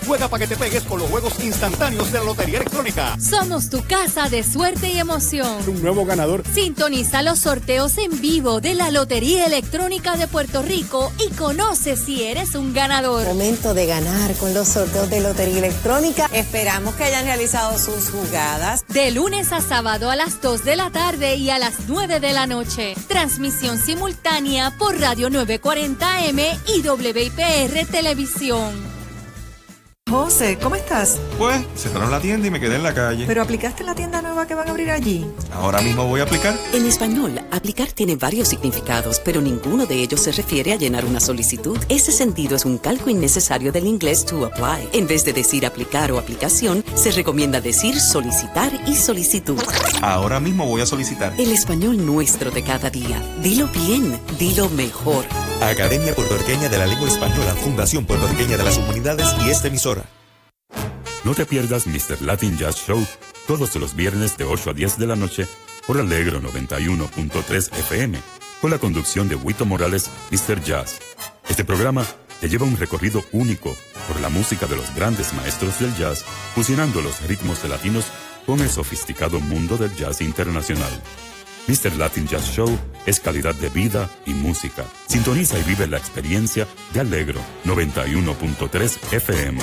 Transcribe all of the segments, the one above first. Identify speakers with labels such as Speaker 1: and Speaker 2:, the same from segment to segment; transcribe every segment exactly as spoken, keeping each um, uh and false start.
Speaker 1: Juega para que te pegues con los juegos instantáneos de la Lotería Electrónica.
Speaker 2: Somos tu casa de suerte y emoción.
Speaker 1: Un nuevo ganador.
Speaker 2: Sintoniza los sorteos en vivo de la Lotería Electrónica de Puerto Rico y conoce si eres un ganador.
Speaker 3: Momento de ganar con los sorteos de Lotería Electrónica. Esperamos que hayan realizado sus jugadas.
Speaker 2: De lunes a sábado a las dos de la tarde y a las nueve de la noche. Transmisión simultánea por Radio nueve cuarenta M y W I P R Televisión.
Speaker 4: José, ¿cómo estás?
Speaker 5: Pues, cerraron la tienda y me quedé en la calle.
Speaker 4: ¿Pero aplicaste en la tienda nueva que van a abrir allí?
Speaker 5: Ahora mismo voy a aplicar.
Speaker 6: En español, aplicar tiene varios significados, pero ninguno de ellos se refiere a llenar una solicitud. Ese sentido es un calco innecesario del inglés to apply. En vez de decir aplicar o aplicación, se recomienda decir solicitar y solicitud.
Speaker 5: Ahora mismo voy a solicitar.
Speaker 6: El español nuestro de cada día. Dilo bien, dilo mejor.
Speaker 7: Academia Puertorriqueña de la Lengua Española, Fundación Puertorriqueña de las Humanidades y esta emisora.
Speaker 8: No te pierdas mister Latin Jazz Show todos los viernes de ocho a diez de la noche por Alegro noventa y uno punto tres F M, con la conducción de Huito Morales, mister Jazz. Este programa te lleva un recorrido único por la música de los grandes maestros del jazz, fusionando los ritmos latinos con el sofisticado mundo del jazz internacional. mister Latin Jazz Show es calidad de vida y música. Sintoniza y vive la experiencia de Alegro noventa y uno punto tres F M.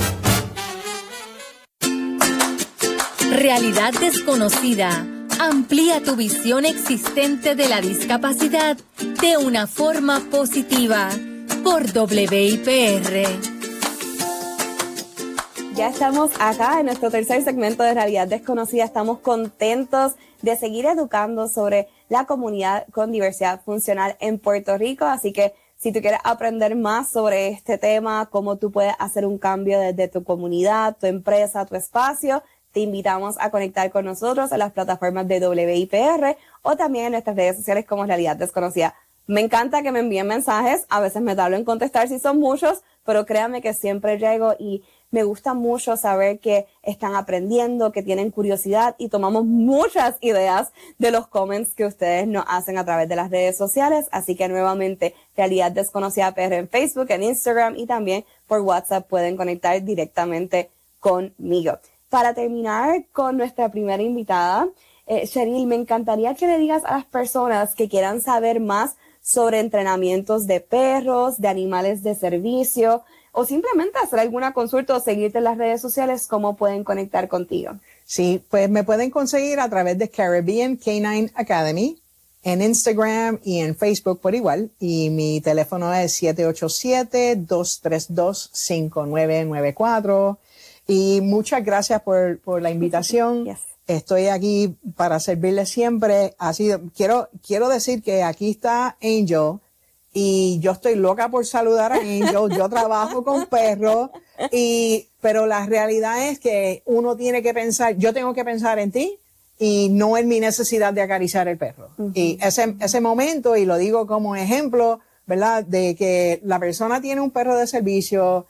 Speaker 2: Realidad desconocida. Amplía tu visión existente de la discapacidad de una forma positiva. Por W I P R.
Speaker 9: Ya estamos acá en nuestro tercer segmento de Realidad Desconocida. Estamos contentos de seguir educando sobre la comunidad con diversidad funcional en Puerto Rico. Así que si tú quieres aprender más sobre este tema, cómo tú puedes hacer un cambio desde tu comunidad, tu empresa, tu espacio, te invitamos a conectar con nosotros en las plataformas de W I P R o también en nuestras redes sociales como Realidad Desconocida. Me encanta que me envíen mensajes. A veces me tardo en contestar si son muchos, pero créanme que siempre llego y me gusta mucho saber que están aprendiendo, que tienen curiosidad y tomamos muchas ideas de los comments que ustedes nos hacen a través de las redes sociales. Así que nuevamente, Realidad Desconocida P R en Facebook, en Instagram y también por WhatsApp pueden conectar directamente conmigo. Para terminar con nuestra primera invitada, eh, Cheryl, me encantaría que le digas a las personas que quieran saber más sobre entrenamientos de perros, de animales de servicio, o simplemente hacer alguna consulta o seguirte en las redes sociales, ¿cómo pueden conectar contigo?
Speaker 10: Sí, pues me pueden conseguir a través de Caribbean Canine Academy, en Instagram y en Facebook por igual. Y mi teléfono es siete ocho siete, dos tres dos, cinco nueve nueve cuatro. Y muchas gracias por, por la invitación. Yes. Estoy aquí para servirles siempre. Así, quiero, quiero decir que aquí está Angel. Y yo estoy loca por saludar a Angel. Yo trabajo con perros, y, pero la realidad es que uno tiene que pensar, yo tengo que pensar en ti y no en mi necesidad de acariciar el perro. Uh-huh. Y ese, ese momento, y lo digo como ejemplo, ¿verdad? De que la persona tiene un perro de servicio,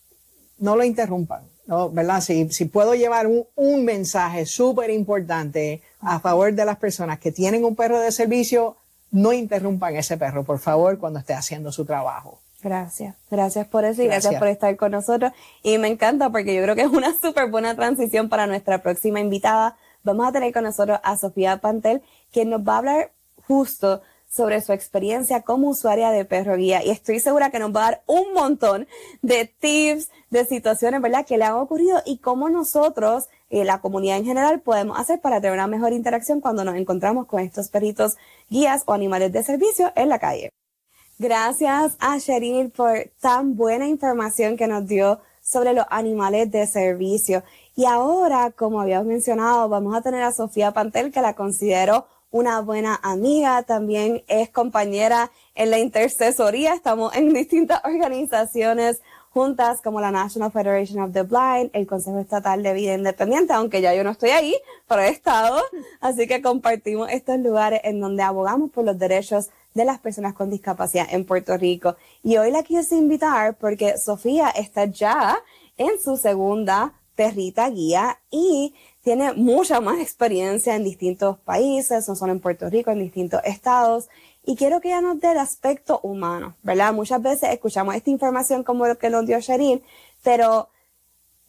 Speaker 10: no lo interrumpan, ¿no? ¿Verdad? Si, si puedo llevar un, un mensaje súper importante a favor de las personas que tienen un perro de servicio, no interrumpan ese perro, por favor, cuando esté haciendo su trabajo.
Speaker 9: Gracias, gracias por eso y gracias. gracias por estar con nosotros. Y me encanta porque yo creo que es una súper buena transición para nuestra próxima invitada. Vamos a tener con nosotros a Sofía Pantel, quien nos va a hablar justo sobre su experiencia como usuaria de perro guía. Y estoy segura que nos va a dar un montón de tips, de situaciones, ¿verdad?, que le han ocurrido y cómo nosotros, eh, la comunidad en general, podemos hacer para tener una mejor interacción cuando nos encontramos con estos perritos guías o animales de servicio en la calle. Gracias a Cheryl por tan buena información que nos dio sobre los animales de servicio. Y ahora, como habíamos mencionado, vamos a tener a Sofía Pantel, que la considero una buena amiga, también es compañera en la intercesoría. Estamos en distintas organizaciones juntas como la National Federation of the Blind, el Consejo Estatal de Vida Independiente, aunque ya yo no estoy ahí, pero he estado. Así que compartimos estos lugares en donde abogamos por los derechos de las personas con discapacidad en Puerto Rico. Y hoy la quise invitar porque Sofía está ya en su segunda perrita guía y tiene mucha más experiencia en distintos países, no solo en Puerto Rico, en distintos estados. Y quiero que ella nos dé el aspecto humano, ¿verdad? Muchas veces escuchamos esta información como lo que nos dio Cheryl, pero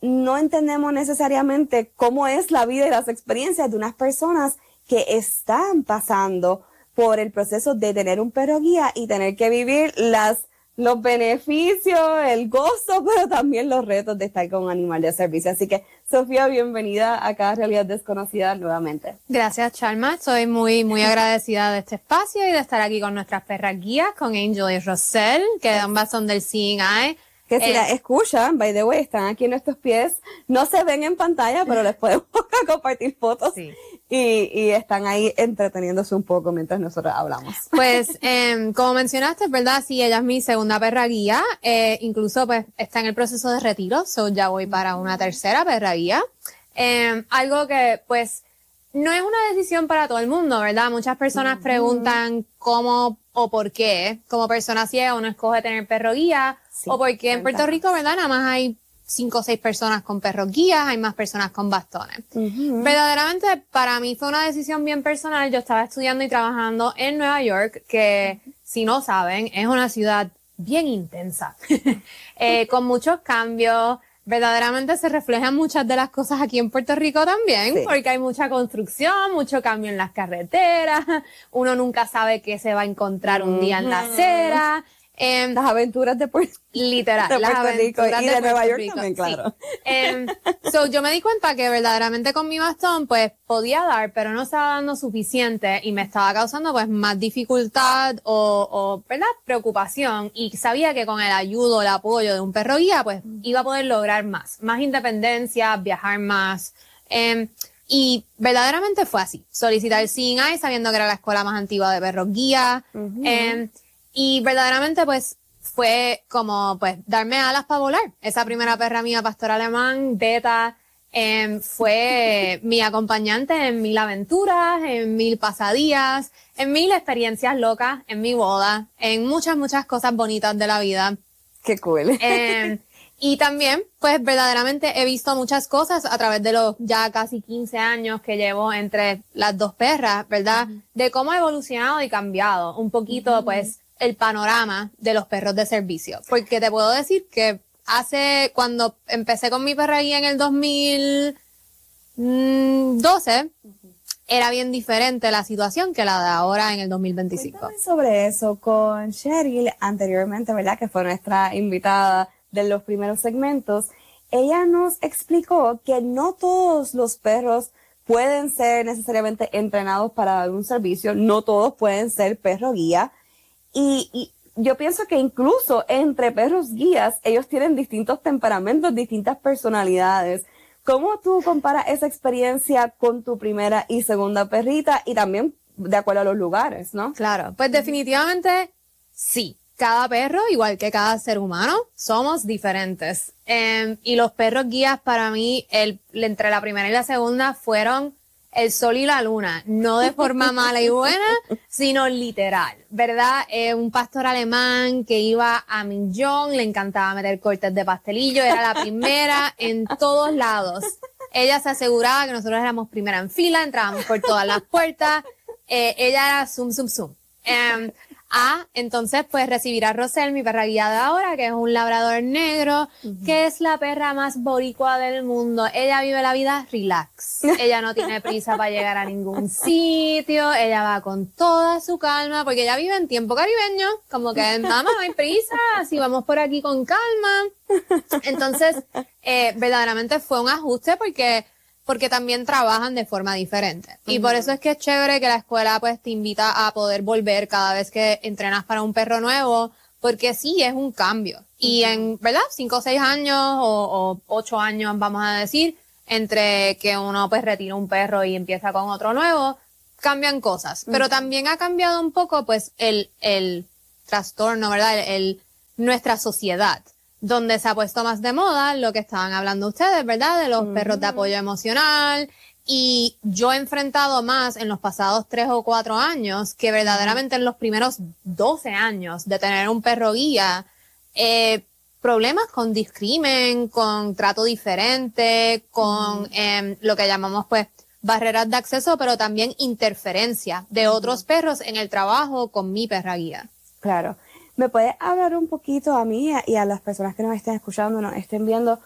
Speaker 9: no entendemos necesariamente cómo es la vida y las experiencias de unas personas que están pasando por el proceso de tener un perro guía y tener que vivir las los beneficios, el gozo, pero también los retos de estar con un animal de servicio. Así que, Sofía, bienvenida acá a Realidad Desconocida nuevamente.
Speaker 11: Gracias, Chalma. Soy muy, muy agradecida de este espacio y de estar aquí con nuestras perras guías, con Angel y Roselle, que ambas son del Seeing Eye.
Speaker 9: Que si
Speaker 11: eh,
Speaker 9: la escuchan, by the way, están aquí en nuestros pies, no se ven en pantalla, pero les podemos compartir fotos.
Speaker 11: Sí.
Speaker 9: Y, y están ahí entreteniéndose un poco mientras nosotros hablamos.
Speaker 11: Pues, eh, como mencionaste, ¿verdad? Sí, ella es mi segunda perra guía. Eh, incluso, pues, está en el proceso de retiro. So, ya voy para una tercera perra guía. Eh, algo que, pues, no es una decisión para todo el mundo, ¿verdad? Muchas personas uh-huh. preguntan cómo o por qué, como persona ciega, uno escoge tener perro guía, sí, o porque en Puerto Rico, ¿verdad? Nada más hay cinco o seis personas con perros guías, hay más personas con bastones. Uh-huh. Verdaderamente, para mí fue una decisión bien personal. Yo estaba estudiando y trabajando en Nueva York, que, uh-huh. si no saben, es una ciudad bien intensa, eh, con muchos cambios. Verdaderamente se reflejan muchas de las cosas aquí en Puerto Rico también, sí. porque hay mucha construcción, mucho cambio en las carreteras, uno nunca sabe qué se va a encontrar un uh-huh. día en la acera. Eh,
Speaker 9: las aventuras de Puerto
Speaker 11: Literal,
Speaker 9: de
Speaker 11: las
Speaker 9: Puerto Rico
Speaker 11: aventuras
Speaker 9: y
Speaker 11: de,
Speaker 9: de Nueva York
Speaker 11: Rico,
Speaker 9: también, claro.
Speaker 11: Sí. Eh, so, yo me di cuenta que verdaderamente con mi bastón, pues, podía dar, pero no estaba dando suficiente y me estaba causando, pues, más dificultad o, o, ¿verdad? Preocupación. Y sabía que con el ayudo, el apoyo de un perro guía, pues, iba a poder lograr más. Más independencia, viajar más. Eh, y verdaderamente fue así. Solicitar el Seeing Eye sabiendo que era la escuela más antigua de perros guía. Uh-huh. Eh, y verdaderamente, pues, fue como, pues, darme alas para volar. Esa primera perra mía, pastor alemán, Beta, eh, fue mi acompañante en mil aventuras, en mil pasadías, en mil experiencias locas, en mi boda, en muchas, muchas cosas bonitas de la vida.
Speaker 9: Qué cool.
Speaker 11: Eh, y también, pues, verdaderamente he visto muchas cosas a través de los ya casi quince años que llevo entre las dos perras, ¿verdad? Uh-huh. De cómo ha evolucionado y cambiado un poquito, uh-huh. pues, el panorama de los perros de servicio. Porque te puedo decir que hace, cuando empecé con mi perra guía en el dos mil doce, uh-huh. era bien diferente la situación que la de ahora en el dos mil veinticinco.
Speaker 9: Cuéntame sobre eso con Cheryl anteriormente, ¿verdad? Que fue nuestra invitada de los primeros segmentos. Ella nos explicó que no todos los perros pueden ser necesariamente entrenados para dar un servicio, no todos pueden ser perro guía. Y, y yo pienso que incluso entre perros guías, ellos tienen distintos temperamentos, distintas personalidades. ¿Cómo tú comparas esa experiencia con tu primera y segunda perrita? Y también de acuerdo a los lugares, ¿no?
Speaker 11: Claro, pues definitivamente sí. Cada perro, igual que cada ser humano, somos diferentes. Eh, y los perros guías para mí, el, entre la primera y la segunda, fueron el sol y la luna, no de forma mala y buena, sino literal, ¿verdad? Eh, un pastor alemán que iba a millón, le encantaba meter cortes de pastelillo, era la primera en todos lados. Ella se aseguraba que nosotros éramos primera en fila, entrábamos por todas las puertas, eh, ella era zoom, zoom, zoom. Eh, Ah, entonces pues recibir a Roselle, mi perra guía de ahora, que es un labrador negro, uh-huh. que es la perra más boricua del mundo. Ella vive la vida relax. Ella no tiene prisa para llegar a ningún sitio. Ella va con toda su calma, porque ella vive en tiempo caribeño, como que mamá, no hay prisa, así vamos por aquí con calma. Entonces, eh, verdaderamente fue un ajuste porque porque también trabajan de forma diferente. Uh-huh. Y por eso es que es chévere que la escuela pues te invita a poder volver cada vez que entrenas para un perro nuevo, porque sí, es un cambio. Uh-huh. Y en, ¿verdad? Cinco o seis años o, o ocho años, vamos a decir, entre que uno pues retira un perro y empieza con otro nuevo, cambian cosas. Uh-huh. Pero también ha cambiado un poco pues el, el trastorno, ¿verdad? El, el, nuestra sociedad, donde se ha puesto más de moda lo que estaban hablando ustedes, ¿verdad? De los uh-huh. perros de apoyo emocional. Y yo he enfrentado más en los pasados tres o cuatro años que verdaderamente en los primeros doce años de tener un perro guía, eh, problemas con discrimen, con trato diferente, con uh-huh. eh, lo que llamamos pues barreras de acceso, pero también interferencia de uh-huh. otros perros en el trabajo con mi perra guía.
Speaker 9: Claro. ¿Me puedes hablar un poquito a mí y a las personas que nos estén escuchando, nos estén viendo,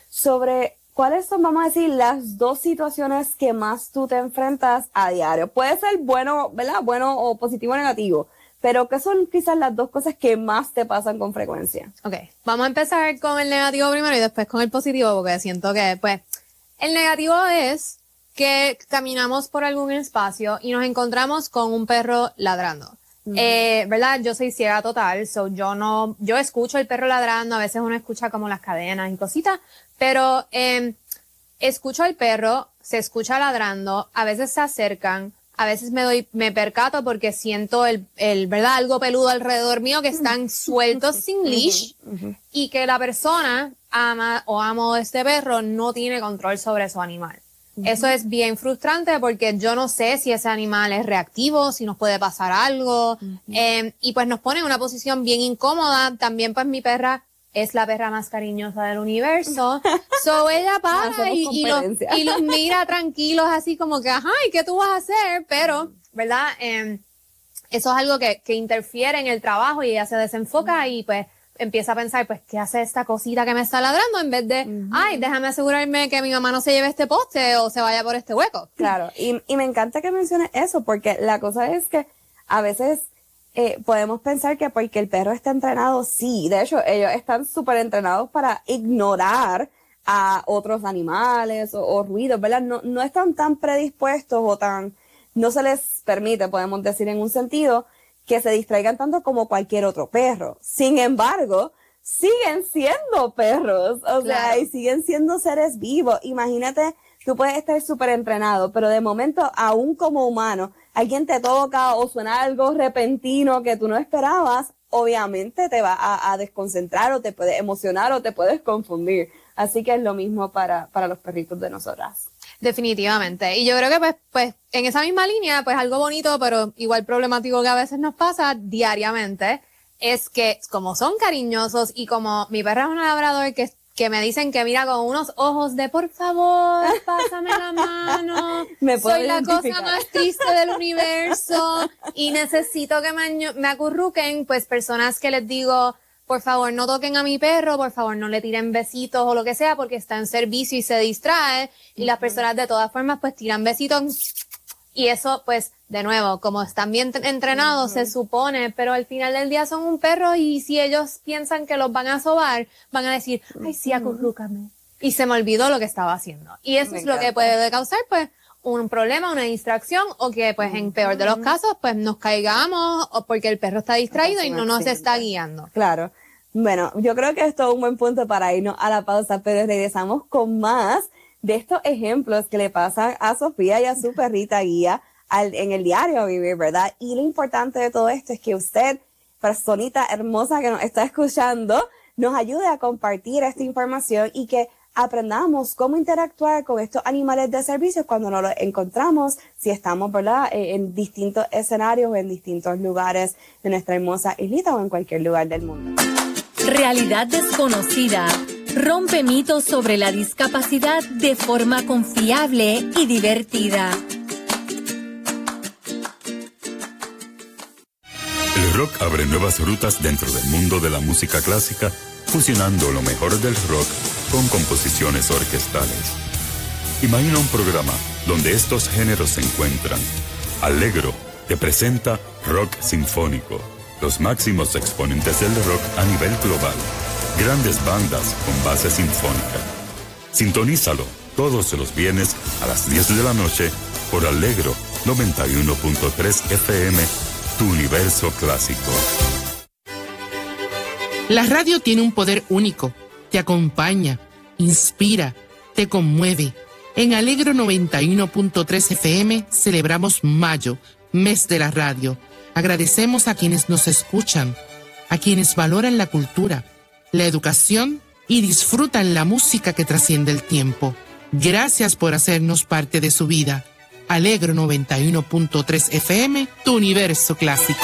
Speaker 9: sobre cuáles son, vamos a decir, las dos situaciones que más tú te enfrentas a diario. Puede ser bueno, ¿verdad? Bueno o positivo o negativo, pero ¿qué son quizás las dos cosas que más te pasan con frecuencia?
Speaker 11: Ok, vamos a empezar con el negativo primero y después con el positivo, porque siento que, pues, el negativo es que caminamos por algún espacio y nos encontramos con un perro ladrando. Mm. Eh, ¿verdad? Yo soy ciega total, so yo no, yo escucho el perro ladrando, a veces uno escucha como las cadenas y cositas, pero eh, escucho al perro, se escucha ladrando, a veces se acercan, a veces me doy, me percato porque siento el, el, ¿verdad? Algo peludo alrededor mío que están sueltos sin leash y que la persona ama o amo de este perro no tiene control sobre su animal. Eso es bien frustrante porque yo no sé si ese animal es reactivo, si nos puede pasar algo, uh-huh. eh, y pues nos pone en una posición bien incómoda. También pues mi perra es la perra más cariñosa del universo, so ella para y, y, los, y los mira tranquilos así como que, ajá, ¿y qué tú vas a hacer? Pero, ¿verdad? Eh, eso es algo que, que interfiere en el trabajo y ella se desenfoca uh-huh. y pues empieza a pensar, pues, ¿qué hace esta cosita que me está ladrando? En vez de, uh-huh. ay, déjame asegurarme que mi mamá no se lleve este poste o se vaya por este hueco.
Speaker 9: Claro, y, y me encanta que menciones eso, porque la cosa es que a veces eh, podemos pensar que porque el perro está entrenado, sí, de hecho, ellos están súper entrenados para ignorar a otros animales o, o ruidos, ¿verdad? No, no están tan predispuestos o tan, no se les permite, podemos decir en un sentido, que se distraigan tanto como cualquier otro perro. Sin embargo, siguen siendo perros, o claro. sea, y siguen siendo seres vivos. Imagínate, tú puedes estar súper entrenado, pero de momento, aún como humano, alguien te toca o suena algo repentino que tú no esperabas, obviamente te va a, a desconcentrar o te puede emocionar o te puedes confundir. Así que es lo mismo para, para los perritos de nosotras.
Speaker 11: Definitivamente. Y yo creo que pues, pues, en esa misma línea, pues algo bonito, pero igual problemático que a veces nos pasa diariamente, es que como son cariñosos y como mi perra es un labrador que, que me dicen que mira con unos ojos de por favor, pásame la mano,
Speaker 9: me
Speaker 11: soy la cosa más triste del universo y necesito que me, me acurruquen, pues personas que les digo, por favor, no toquen a mi perro, por favor, no le tiren besitos o lo que sea, porque está en servicio y se distrae. Y uh-huh. las personas de todas formas, pues, tiran besitos. Y eso, pues, de nuevo, como están bien entrenados, uh-huh. se supone, pero al final del día son un perro y si ellos piensan que los van a sobar, van a decir, ay, sí, acurrúcame. Y se me olvidó lo que estaba haciendo. Y eso me es encanta. Lo que puede causar, pues, un problema, una distracción, o que, pues, en peor de los casos, pues, nos caigamos, o porque el perro está distraído y no nos está guiando.
Speaker 9: Claro. Bueno, yo creo que esto es un buen punto para irnos a la pausa, pero regresamos con más de estos ejemplos que le pasan a Sofía y a su perrita guía al, en el diario vivir, ¿verdad? Y lo importante de todo esto es que usted, personita hermosa que nos está escuchando, nos ayude a compartir esta información y que aprendamos cómo interactuar con estos animales de servicio cuando nos los encontramos, si estamos, ¿verdad?, en distintos escenarios o en distintos lugares de nuestra hermosa islita o en cualquier lugar del mundo.
Speaker 2: Realidad desconocida. Rompe mitos sobre la discapacidad de forma confiable y divertida.
Speaker 8: El rock abre nuevas rutas dentro del mundo de la música clásica, fusionando lo mejor del rock con composiciones orquestales. Imagina un programa donde estos géneros se encuentran. Allegro te presenta Rock Sinfónico, los máximos exponentes del rock a nivel global. Grandes bandas con base sinfónica. Sintonízalo todos los viernes a las diez de la noche por Allegro noventa y uno punto tres F M, tu universo clásico.
Speaker 12: La radio tiene un poder único. Te acompaña, inspira, te conmueve. En Allegro noventa y uno punto tres F M celebramos Mayo, mes de la radio. Agradecemos a quienes nos escuchan, a quienes valoran la cultura, la educación y disfrutan la música que trasciende el tiempo. Gracias por hacernos parte de su vida. Allegro noventa y uno punto tres F M, tu universo clásico.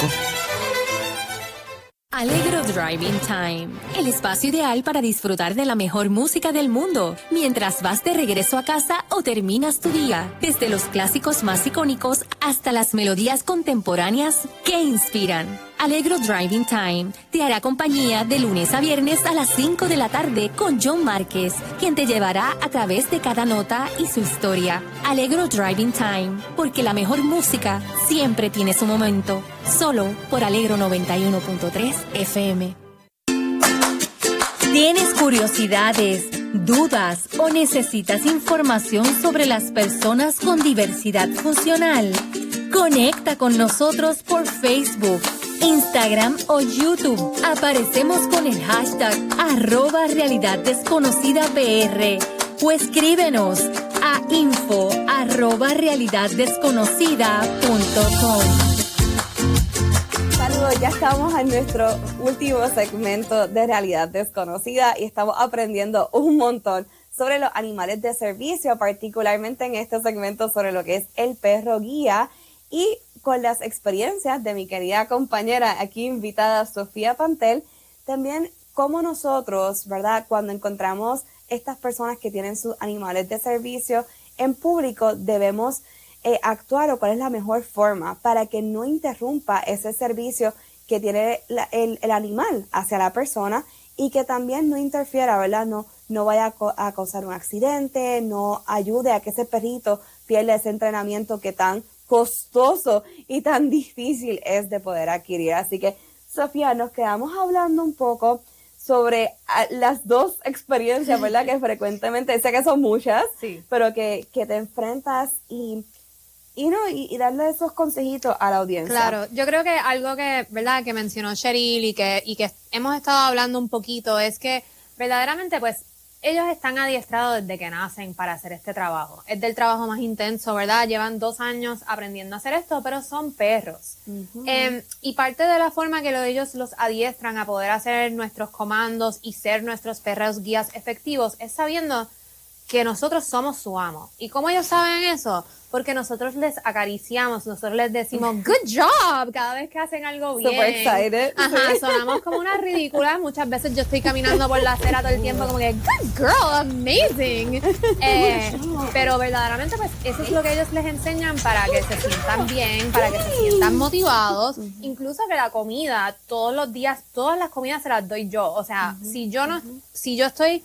Speaker 2: Allegro Driving Time, el espacio ideal para disfrutar de la mejor música del mundo, mientras vas de regreso a casa o terminas tu día, desde los clásicos más icónicos hasta las melodías contemporáneas que inspiran. Alegro Driving Time te hará compañía de lunes a viernes a las cinco de la tarde con John Márquez, quien te llevará a través de cada nota y su historia. Alegro Driving Time, porque la mejor música siempre tiene su momento. Solo por Alegro noventa y uno punto tres F M. ¿Tienes curiosidades, dudas o necesitas información sobre las personas con diversidad funcional? Conecta con nosotros por Facebook, Instagram o YouTube. Aparecemos con el hashtag arroba realidad desconocida P R o escríbenos a info arroba realidad desconocida punto com.
Speaker 9: Saludos, ya estamos en nuestro último segmento de Realidad Desconocida y estamos aprendiendo un montón sobre los animales de servicio, particularmente en este segmento sobre lo que es el perro guía, y con las experiencias de mi querida compañera aquí invitada Sofía Pantel, también cómo nosotros, ¿verdad?, cuando encontramos estas personas que tienen sus animales de servicio en público, debemos eh, actuar o cuál es la mejor forma para que no interrumpa ese servicio que tiene la, el, el animal hacia la persona y que también no interfiera, ¿verdad?, no, no vaya a, co- a causar un accidente, no ayude a que ese perrito pierda ese entrenamiento que tan costoso y tan difícil es de poder adquirir. Así que, Sofía, nos quedamos hablando un poco sobre uh, las dos experiencias, ¿verdad? Que frecuentemente, sé que son muchas, sí, pero que, que te enfrentas y, y no, y, y darle esos consejitos a la audiencia.
Speaker 11: Claro, yo creo que algo que, ¿verdad?, que mencionó Cheryl y que, y que hemos estado hablando un poquito es que verdaderamente, pues, ellos están adiestrados desde que nacen para hacer este trabajo. Es del trabajo más intenso, ¿verdad? Llevan dos años aprendiendo a hacer esto, pero son perros. Uh-huh. Eh, y parte de la forma que lo, ellos los adiestran a poder hacer nuestros comandos y ser nuestros perros guías efectivos es sabiendo que nosotros somos su amo. ¿Y cómo ellos saben eso? Porque nosotros les acariciamos, nosotros les decimos good job cada vez que hacen algo bien.
Speaker 9: Super excited.
Speaker 11: Ajá, sí. Sonamos como unas ridículas. Muchas veces yo estoy caminando por la acera todo el tiempo como que good girl, amazing. Eh, pero verdaderamente pues eso es lo que ellos les enseñan para que se sientan bien, para que se sientan motivados. Incluso que la comida, todos los días, todas las comidas se las doy yo. O sea, uh-huh. si yo no, uh-huh. si yo estoy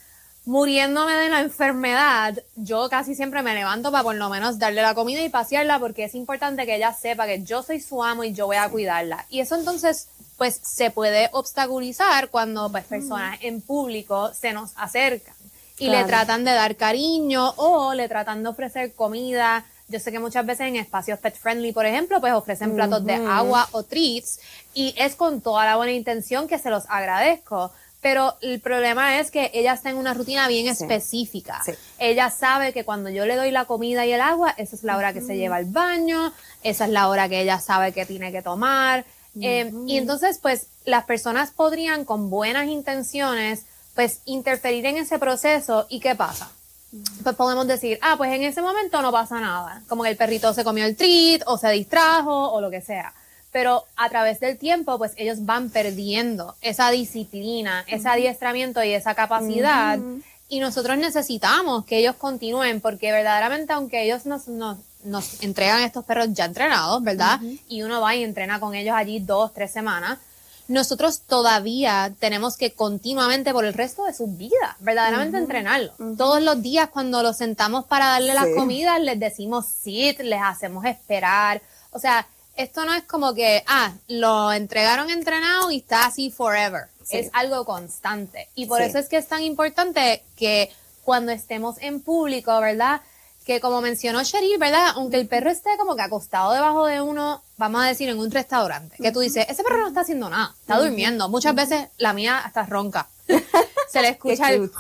Speaker 11: muriéndome de la enfermedad, yo casi siempre me levanto para por lo menos darle la comida y pasearla, porque es importante que ella sepa que yo soy su amo y yo voy a cuidarla. Y eso entonces, pues, se puede obstaculizar cuando pues, personas en público se nos acercan y claro. le tratan de dar cariño o le tratan de ofrecer comida. Yo sé que muchas veces en espacios pet friendly, por ejemplo, pues ofrecen platos uh-huh. de agua o treats y es con toda la buena intención que se los agradezco. Pero el problema es que ella está en una rutina bien sí. específica. Sí. Ella sabe que cuando yo le doy la comida y el agua, esa es la hora que uh-huh. se lleva al baño, esa es la hora que ella sabe que tiene que tomar. Uh-huh. Eh, y entonces, pues, las personas podrían, con buenas intenciones, pues, interferir en ese proceso. ¿Y qué pasa? Uh-huh. Pues podemos decir, ah, pues en ese momento no pasa nada. Como que el perrito se comió el treat, o se distrajo, o lo que sea. Pero a través del tiempo, pues ellos van perdiendo esa disciplina, ese adiestramiento y esa capacidad. Uh-huh. Y nosotros necesitamos que ellos continúen, porque verdaderamente, aunque ellos nos, nos, nos entregan estos perros ya entrenados, ¿verdad? Uh-huh. Y uno va y entrena con ellos allí dos, tres semanas, nosotros todavía tenemos que continuamente por el resto de sus vidas, verdaderamente uh-huh. entrenarlos. Uh-huh. Todos los días cuando los sentamos para darle sí. las comidas, les decimos sit, les hacemos esperar. O sea, esto no es como que, ah, lo entregaron entrenado y está así forever. Sí. Es algo constante. Y por sí. eso es que es tan importante que cuando estemos en público, ¿verdad? Que como mencionó Cheryl, ¿verdad? Aunque el perro esté como que acostado debajo de uno, vamos a decir, en un restaurante, que tú dices, ese perro no está haciendo nada, está uh-huh. durmiendo. Muchas veces la mía hasta ronca. Se le escucha el...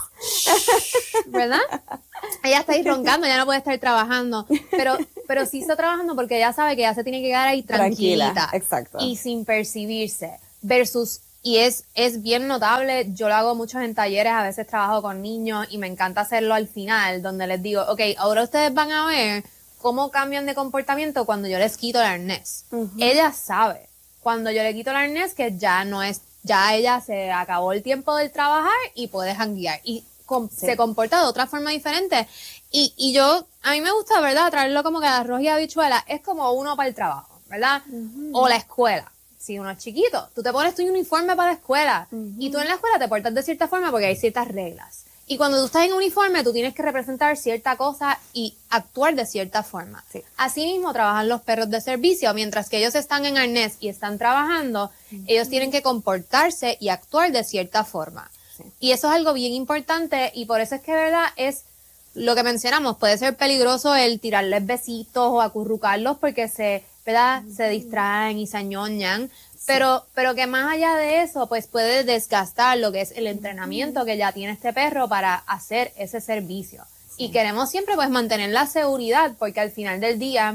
Speaker 11: ¿verdad? Ella está ahí roncando, ella no puede estar trabajando, pero pero sí está trabajando porque ella sabe que ella se tiene que quedar ahí tranquilita. Tranquila, exacto. Y sin percibirse, versus, y es, es bien notable, yo lo hago mucho en talleres, a veces trabajo con niños y me encanta hacerlo al final, donde les digo, ok, ahora ustedes van a ver cómo cambian de comportamiento cuando yo les quito el arnés. Uh-huh. Ella sabe, cuando yo le quito el arnés, que ya no es, ya ella se acabó el tiempo del trabajar y puede janguear. Y com- sí. se comporta de otra forma diferente. Y, y yo, a mí me gusta, ¿verdad?, traerlo como que arroz y habichuela es como uno para el trabajo, ¿verdad? Uh-huh. O la escuela. si uno es chiquito, tú te pones tu uniforme para la escuela uh-huh. y tú en la escuela te portas de cierta forma porque hay ciertas reglas. Y cuando tú estás en uniforme, tú tienes que representar cierta cosa y actuar de cierta forma. Sí. Asimismo, trabajan los perros de servicio. Mientras que ellos están en arnés y están trabajando, uh-huh. ellos tienen que comportarse y actuar de cierta forma. Sí. Y eso es algo bien importante y por eso es que, ¿verdad? Es lo que mencionamos. Puede ser peligroso el tirarles besitos o acurrucarlos porque se, ¿verdad? Uh-huh. se distraen y se añoñan. Pero, pero que más allá de eso, pues puede desgastar lo que es el entrenamiento que ya tiene este perro para hacer ese servicio. Sí. Y queremos siempre pues mantener la seguridad, porque al final del día,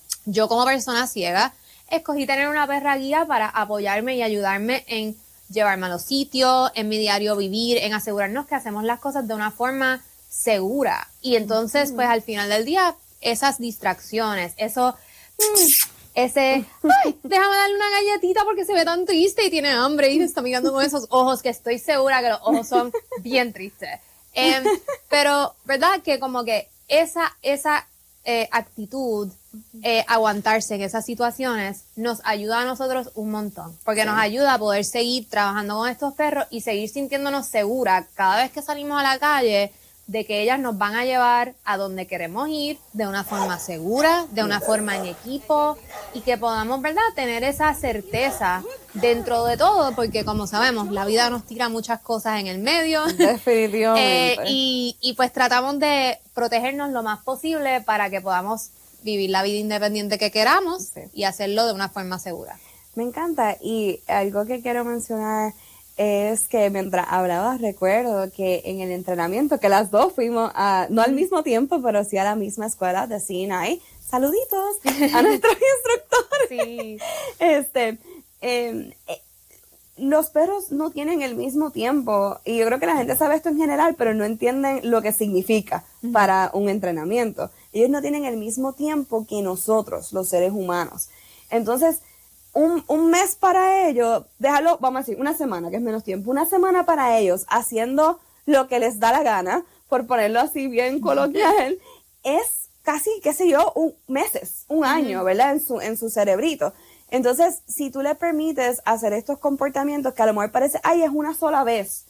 Speaker 11: yo como persona ciega, escogí tener una perra guía para apoyarme y ayudarme en llevarme a los sitios, en mi diario vivir, en asegurarnos que hacemos las cosas de una forma segura. Y entonces, pues al final del día, esas distracciones, eso... Mmm, Ese, ay, déjame darle una galletita porque se ve tan triste y tiene hambre y me está mirando con esos ojos que estoy segura que los ojos son bien tristes. Eh, pero, ¿verdad? Que como que esa, esa eh, actitud, eh, aguantarse en esas situaciones, nos ayuda a nosotros un montón. Porque sí. nos ayuda a poder seguir trabajando con estos perros y seguir sintiéndonos seguras cada vez que salimos a la calle, de que ellas nos van a llevar a donde queremos ir de una forma segura, de una forma en equipo y que podamos, ¿verdad?, tener esa certeza dentro de todo, porque como sabemos, la vida nos tira muchas cosas en el medio.
Speaker 9: Definitivamente.
Speaker 11: eh, y, y pues tratamos de protegernos lo más posible para que podamos vivir la vida independiente que queramos sí. y hacerlo de una forma segura.
Speaker 9: Me encanta y algo que quiero mencionar es que mientras hablabas recuerdo que en el entrenamiento, que las dos fuimos, a, no al mismo tiempo, pero sí a la misma escuela de C N I, saluditos a nuestros instructores.
Speaker 11: Sí.
Speaker 9: Este, eh, eh, los perros no tienen el mismo tiempo y yo creo que la gente sabe esto en general, pero no entienden lo que significa uh-huh. para un entrenamiento. Ellos no tienen el mismo tiempo que nosotros, los seres humanos. Entonces, Un, un mes para ellos, déjalo, vamos a decir, una semana, que es menos tiempo, una semana para ellos haciendo lo que les da la gana, por ponerlo así bien coloquial, es casi, qué sé yo, un, meses, un año, ¿verdad? En su, en su cerebrito. Entonces, si tú le permites hacer estos comportamientos que a lo mejor parece, ay, es una sola vez,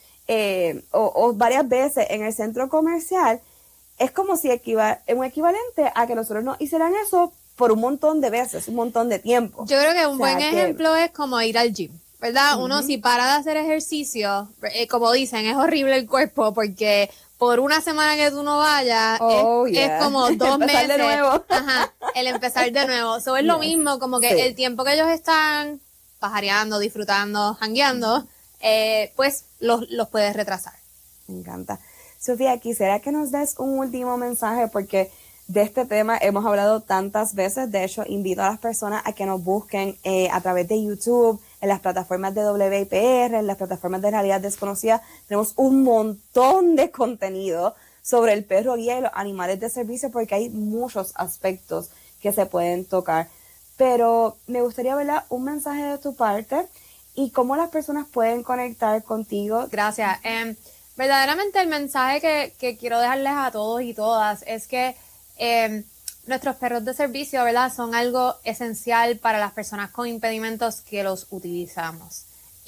Speaker 9: eh, o, o varias veces en el centro comercial, es como si equiva, un equivalente a que nosotros nos hicieran eso por un montón de veces, un montón de tiempo.
Speaker 11: Yo creo que un
Speaker 9: o sea,
Speaker 11: buen
Speaker 9: que...
Speaker 11: ejemplo es como ir al gym, ¿verdad? Uh-huh. Uno si para de hacer ejercicio, eh, como dicen, es horrible el cuerpo porque por una semana que tú no vayas,
Speaker 9: oh,
Speaker 11: es,
Speaker 9: yeah.
Speaker 11: es como dos
Speaker 9: empezar
Speaker 11: meses.
Speaker 9: de nuevo.
Speaker 11: Ajá, el empezar de nuevo. Eso es yes. lo mismo, como que sí. el tiempo que ellos están pajareando, disfrutando, jangueando, eh, pues los, los puedes retrasar.
Speaker 9: Me encanta. Sofía, quisiera que nos des un último mensaje porque de este tema hemos hablado tantas veces. De hecho, invito a las personas a que nos busquen eh, a través de YouTube, en las plataformas de W I P R, en las plataformas de Realidad Desconocida. Tenemos un montón de contenido sobre el perro guía y los animales de servicio porque hay muchos aspectos que se pueden tocar. Pero me gustaría ver un mensaje de tu parte y cómo las personas pueden conectar contigo.
Speaker 11: Gracias. Eh, verdaderamente el mensaje que, que quiero dejarles a todos y todas es que Eh, nuestros perros de servicio, ¿verdad?, son algo esencial para las personas con impedimentos que los utilizamos.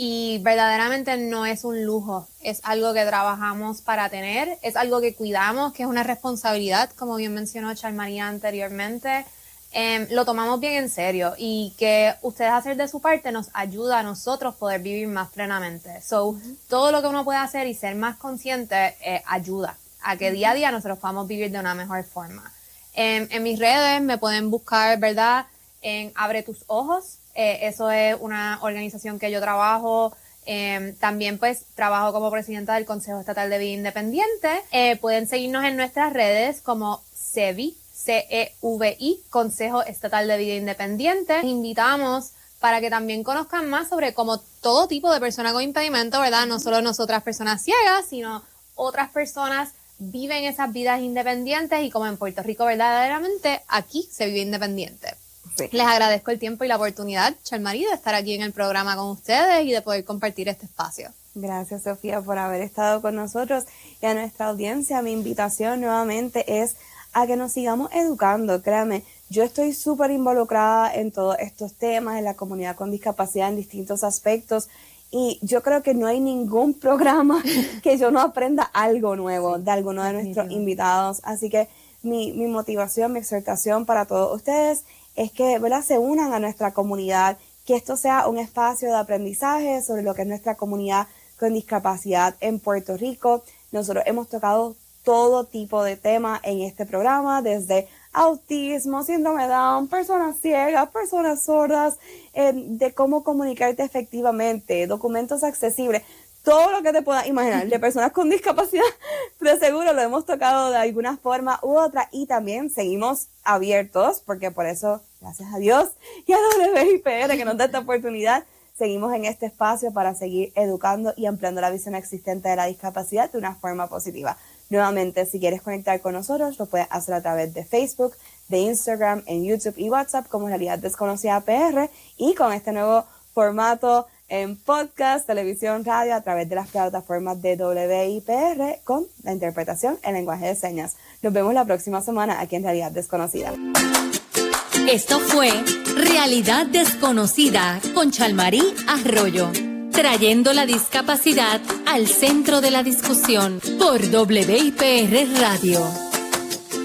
Speaker 11: Y verdaderamente no es un lujo, es algo que trabajamos para tener, es algo que cuidamos, que es una responsabilidad, como bien mencionó Charmaría anteriormente. Eh, lo tomamos bien en serio y que ustedes hacer de su parte nos ayuda a nosotros poder vivir más plenamente. So, uh-huh. todo lo que uno puede hacer y ser más consciente eh, ayuda a que día a día nosotros podamos vivir de una mejor forma. En, en mis redes me pueden buscar, ¿verdad?, en Abre Tus Ojos. Eh, eso es una organización que yo trabajo. Eh, también, pues, trabajo como presidenta del Consejo Estatal de Vida Independiente. Eh, pueden seguirnos en nuestras redes como CEVI, C E V I, Consejo Estatal de Vida Independiente. Les invitamos para que también conozcan más sobre cómo todo tipo de persona con impedimento, ¿verdad?, no solo nosotras personas ciegas, sino otras personas viven esas vidas independientes y como en Puerto Rico verdaderamente aquí se vive independiente. Sí. Les agradezco el tiempo y la oportunidad, Charmarí, de estar aquí en el programa con ustedes y de poder compartir este espacio.
Speaker 9: Gracias, Sofía, por haber estado con nosotros y a nuestra audiencia. Mi invitación nuevamente es a que nos sigamos educando. Créame, yo estoy súper involucrada en todos estos temas, en la comunidad con discapacidad en distintos aspectos. Y yo creo que no hay ningún programa que yo no aprenda algo nuevo sí, de alguno de nuestros invitados. Así que mi, mi motivación, mi exhortación para todos ustedes es que, ¿verdad?, se unan a nuestra comunidad, que esto sea un espacio de aprendizaje sobre lo que es nuestra comunidad con discapacidad en Puerto Rico. Nosotros hemos tocado todo tipo de temas en este programa, desde autismo, síndrome de Down, personas ciegas, personas sordas, eh, de cómo comunicarte efectivamente, documentos accesibles, todo lo que te puedas imaginar de personas con discapacidad, de seguro lo hemos tocado de alguna forma u otra, y también seguimos abiertos, porque por eso, gracias a Dios y a W B I P R que nos da esta oportunidad, seguimos en este espacio para seguir educando y ampliando la visión existente de la discapacidad de una forma positiva. Nuevamente, si quieres conectar con nosotros, lo puedes hacer a través de Facebook, de Instagram, en YouTube y WhatsApp como Realidad Desconocida P R, y con este nuevo formato en podcast, televisión, radio, a través de las plataformas de W I P R con la interpretación en lenguaje de señas. Nos vemos la próxima semana aquí en Realidad Desconocida.
Speaker 2: Esto fue Realidad Desconocida con Chalmarí Arroyo, trayendo la discapacidad al centro de la discusión por W I P R Radio.